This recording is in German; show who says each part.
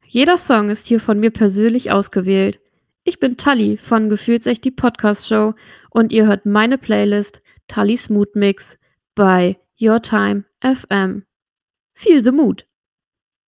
Speaker 1: Jeder Song ist hier von mir persönlich ausgewählt. Ich bin Tali von Gefühlsecht die Podcast Show und ihr hört meine Playlist Tallis Mood Mix bei Your Time FM. Feel the Mood.